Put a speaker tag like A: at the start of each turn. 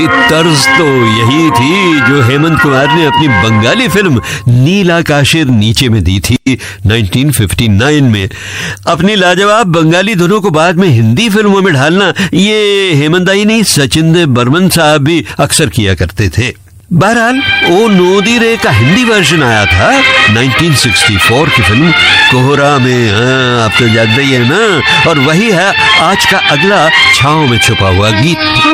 A: तर्ज तो यही थी जो हेमंत कुमार ने अपनी बंगाली फिल्म नीलाकाशेर नीचे में दी थी 1959 में। अपनी लाजवाब बंगाली धुनों को बाद में हिंदी फिल्मों में ढालना ये हेमंत ही नहीं, सचिन बर्मन साहब भी अक्सर किया करते थे। बहरहाल ओ नोदी रे का हिंदी वर्जन आया था 1964 की फिल्म कोहरा में। आप तो जानते ही है ना। और वही है आज का अगला छांव में छुपा हुआ गीत।